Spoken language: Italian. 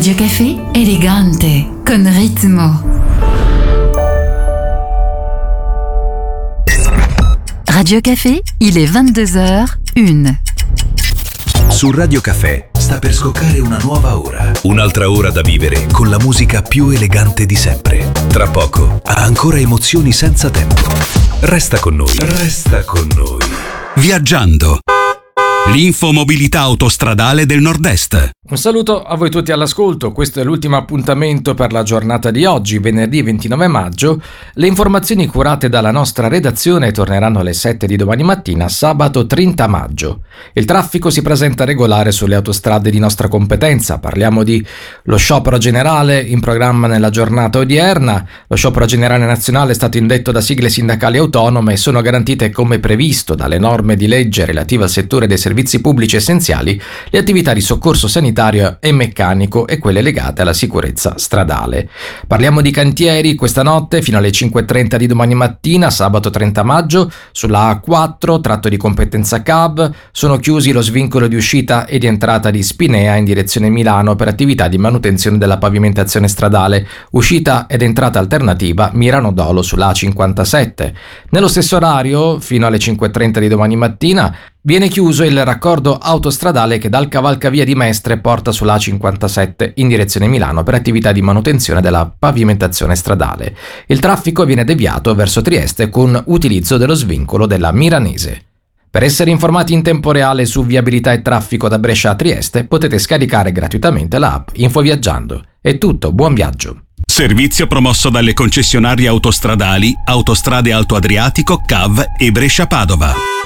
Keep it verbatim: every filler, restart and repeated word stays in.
Radio Café, elegante, con ritmo. Radio Café, il est vingt-deux heures une. Su Radio Café sta per scoccare una nuova ora. Un'altra ora da vivere con la musica più elegante di sempre. Tra poco ha ancora emozioni senza tempo. Resta con noi. Resta con noi. Viaggiando. L'infomobilità autostradale del Nord-Est. Un saluto a voi tutti all'ascolto, questo è l'ultimo appuntamento per la giornata di oggi, venerdì ventinove maggio. Le informazioni curate dalla nostra redazione torneranno alle sette di domani mattina, sabato trenta maggio. Il traffico si presenta regolare sulle autostrade di nostra competenza, parliamo di lo sciopero generale in programma nella giornata odierna. Lo sciopero generale nazionale è stato indetto da sigle sindacali autonome e sono garantite come previsto dalle norme di legge relative al settore dei servizi pubblici essenziali le attività di soccorso sanitario e meccanico e quelle legate alla sicurezza stradale. Parliamo di cantieri questa notte fino alle cinque e trenta di domani mattina, sabato trenta maggio, sulla A quattro, tratto di competenza C A V, sono chiusi lo svincolo di uscita e di entrata di Spinea in direzione Milano per attività di manutenzione della pavimentazione stradale, uscita ed entrata alternativa Mirano Dolo sulla A cinquantasette. Nello stesso orario, fino alle cinque e trenta di domani mattina, viene chiuso il raccordo autostradale che dal cavalcavia di Mestre porta sulla A cinquantasette in direzione Milano per attività di manutenzione della pavimentazione stradale. Il traffico viene deviato verso Trieste con utilizzo dello svincolo della Miranese. Per essere informati in tempo reale su viabilità e traffico da Brescia a Trieste potete scaricare gratuitamente l'app Infoviaggiando. È tutto, buon viaggio! Servizio promosso dalle concessionarie autostradali Autostrade Alto Adriatico, C A V e Brescia Padova.